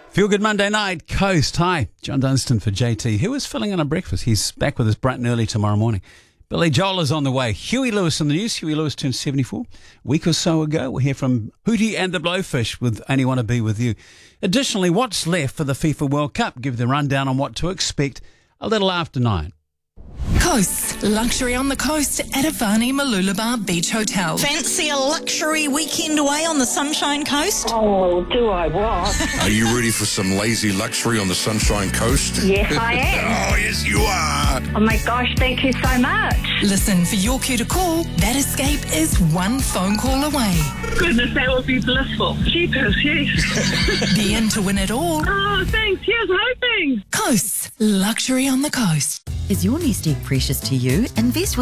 Feel Good Monday night, Coast. Hi, John Dunstan for JT. Who is filling in a breakfast? He's back with us bright and early tomorrow morning. Billy Joel is on the way. Huey Lewis in the news. Huey Lewis turned 74 a week or so ago. We'll hear from Hootie and the Blowfish with Only Want to Be With You. Additionally, what's left for the FIFA World Cup? Give you the rundown on what to expect a little after 9. Coast. Luxury on the coast at Avani Mooloolaba Beach Hotel. Fancy a luxury weekend away on the Sunshine Coast? Oh, do I what? Are you ready for some lazy luxury on the Sunshine Coast? Yes, I am. Oh, yes, you are. Oh my gosh, thank you so much. Listen for your cue to call. That escape is one phone call away. Goodness, that would be blissful. Jeepers, yes. Be in to win it all. Oh, thanks. Here's hoping. Coast. Luxury on the coast. Is your nest egg precious to you? Invest with